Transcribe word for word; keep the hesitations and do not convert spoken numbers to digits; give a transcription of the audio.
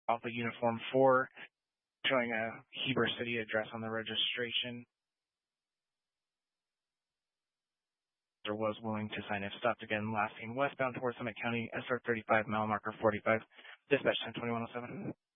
Alpha Uniform four, showing a Heber City address on the registration. Was willing to sign if stopped again. Last seen westbound towards Summit County, S R thirty-five, mile marker forty-five. Dispatch ten twenty-one oh seven.